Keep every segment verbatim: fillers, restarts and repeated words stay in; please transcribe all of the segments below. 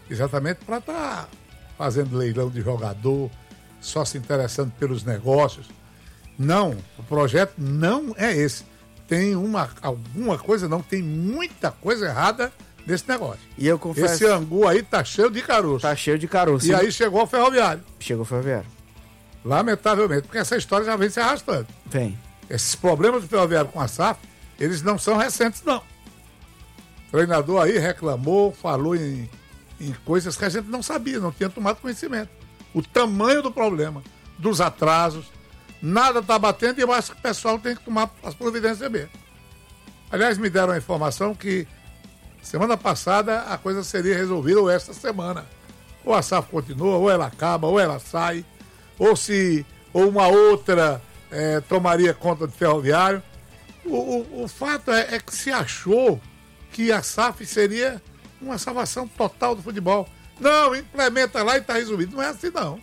exatamente para estar tá fazendo leilão de jogador, só se interessando pelos negócios. Não, o projeto não é esse. Tem uma, alguma coisa, não, tem muita coisa errada nesse negócio. E eu confesso... Esse angu aí tá cheio de caroço. Tá cheio de caroço. E aí chegou o ferroviário. Chegou o ferroviário. Lamentavelmente, porque essa história já vem se arrastando. Vem. Esses problemas do ferroviário com a S A F, eles não são recentes, não. O treinador aí reclamou, falou em, em coisas que a gente não sabia, não tinha tomado conhecimento. O tamanho do problema, dos atrasos, nada está batendo e eu acho que o pessoal tem que tomar as providências mesmo. Aliás, me deram a informação que semana passada a coisa seria resolvida, ou esta semana. Ou a S A F continua, ou ela acaba, ou ela sai, ou se ou uma outra é, tomaria conta do ferroviário. O, o, o fato é, é que se achou que a S A F seria uma salvação total do futebol. Não, implementa lá e está resolvido. Não é assim, não.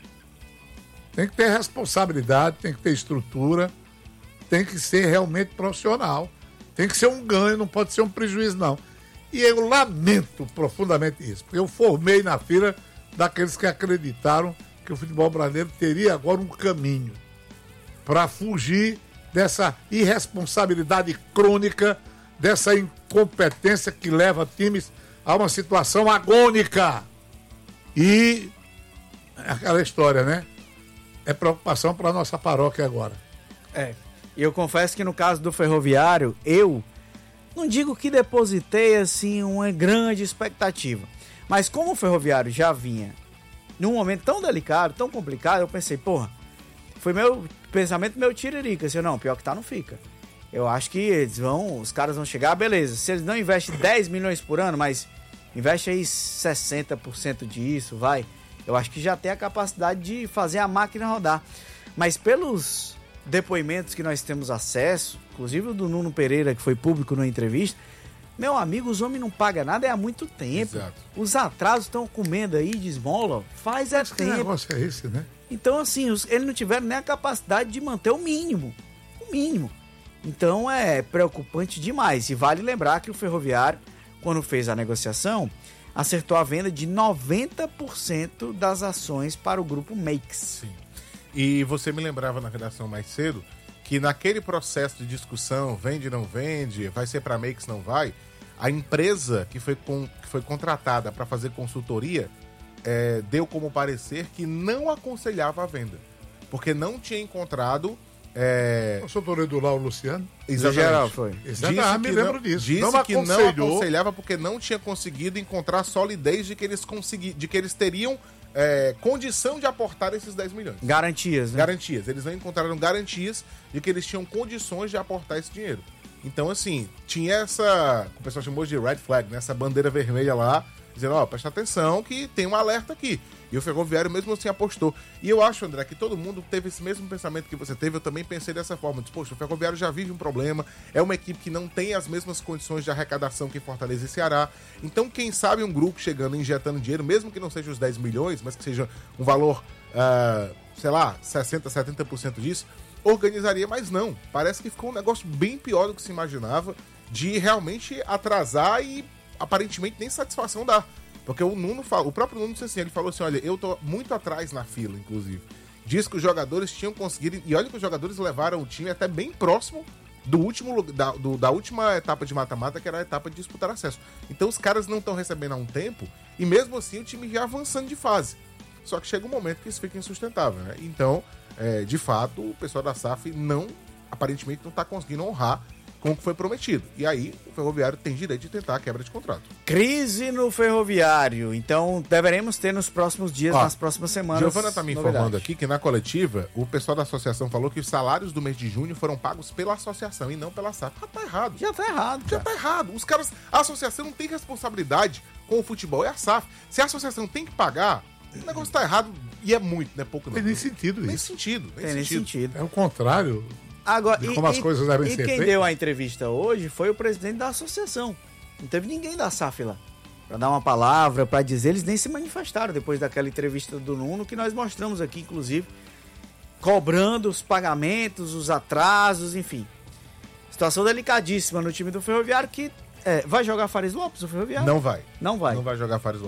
Tem que ter responsabilidade, tem que ter estrutura, tem que ser realmente profissional. Tem que ser um ganho, não pode ser um prejuízo, não. E eu lamento profundamente isso, porque eu formei na fila daqueles que acreditaram que o futebol brasileiro teria agora um caminho para fugir dessa irresponsabilidade crônica, dessa incompetência que leva times a uma situação agônica. E aquela história, né? É preocupação para a nossa paróquia agora. É. E eu confesso que no caso do ferroviário, eu não digo que depositei assim uma grande expectativa. Mas como o ferroviário já vinha num momento tão delicado, tão complicado, eu pensei, porra, foi meu pensamento, meu tiririca. Assim, não, pior que tá, não fica. Eu acho que eles vão, os caras vão chegar, beleza. Se eles não investem dez milhões por ano, mas investe aí sessenta por cento disso, vai. Eu acho que já tem a capacidade de fazer a máquina rodar. Mas pelos depoimentos que nós temos acesso, inclusive o do Nuno Pereira, que foi público na entrevista, meu amigo, os homens não pagam nada é há muito tempo. Exato. Os atrasos estão comendo aí de esmola, faz é Mas que tempo. negócio é esse, né? Então, assim, os, eles não tiveram nem a capacidade de manter o mínimo. O mínimo. Então, é preocupante demais. E vale lembrar que o Ferroviário, quando fez a negociação, acertou a venda de noventa por cento das ações para o grupo Makes. Sim. E você me lembrava na redação mais cedo que naquele processo de discussão, vende, não vende, vai ser para Makes, não vai, a empresa que foi, com, que foi contratada para fazer consultoria é, deu como parecer que não aconselhava a venda, porque não tinha encontrado... É... O consultoria do Lauro Luciano? Exatamente. Geral foi. Exatamente. Ah, me lembro não, disso. Disse não que não aconselhava porque não tinha conseguido encontrar solidez de que eles, consegui, de que eles teriam é, condição de aportar esses dez milhões. Garantias, né? Garantias. Eles não encontraram garantias de que eles tinham condições de aportar esse dinheiro. Então, assim, tinha essa, o pessoal chamou de red flag, né? Essa bandeira vermelha lá, dizendo, ó, oh, presta atenção que tem um alerta aqui. E o Ferroviário mesmo assim apostou. E eu acho, André, que todo mundo teve esse mesmo pensamento que você teve. Eu também pensei dessa forma. Disse, poxa, o Ferroviário já vive um problema. É uma equipe que não tem as mesmas condições de arrecadação que Fortaleza e Ceará. Então, quem sabe um grupo chegando e injetando dinheiro, mesmo que não seja os dez milhões, mas que seja um valor, uh, sei lá, sessenta, setenta por cento disso, organizaria, mas não. Parece que ficou um negócio bem pior do que se imaginava, de realmente atrasar e aparentemente nem satisfação dá. Porque o Nuno fala, o próprio Nuno disse assim, ele falou assim, olha, eu tô muito atrás na fila, inclusive. Diz que os jogadores tinham conseguido, e olha que os jogadores levaram o time até bem próximo do último, da, do, da última etapa de mata-mata, que era a etapa de disputar acesso. Então os caras não estão recebendo há um tempo, e mesmo assim o time já avançando de fase. Só que chega um momento que isso fica insustentável, né? Então, é, de fato, o pessoal da S A F não, aparentemente não está conseguindo honrar com o que foi prometido. E aí, o Ferroviário tem direito de tentar a quebra de contrato. Crise no Ferroviário. Então, deveremos ter nos próximos dias, Ó, nas próximas semanas. Giovana tá me novidade. informando aqui que na coletiva, o pessoal da associação falou que os salários do mês de junho foram pagos pela associação e não pela S A F. Ah, tá errado. Já tá errado. Já Cara. tá errado. Os caras, a associação não tem responsabilidade com o futebol, é a S A F. Se a associação tem que pagar, o negócio tá errado e é muito, não é pouco não. Tem nem sentido Nem isso. sentido. Nem Tem nem sentido. sentido. É o contrário. Agora, de e, como as e, coisas devem e ser quem feitas. deu a entrevista hoje foi o presidente da associação. Não teve ninguém da S A F lá para dar uma palavra, para dizer. Eles nem se manifestaram depois daquela entrevista do Nuno, que nós mostramos aqui, inclusive, cobrando os pagamentos, os atrasos, enfim. Situação delicadíssima no time do Ferroviário, que é, vai jogar Fares Lopes, o Ferroviário? Não vai. Não vai. Não vai jogar Fares Lopes.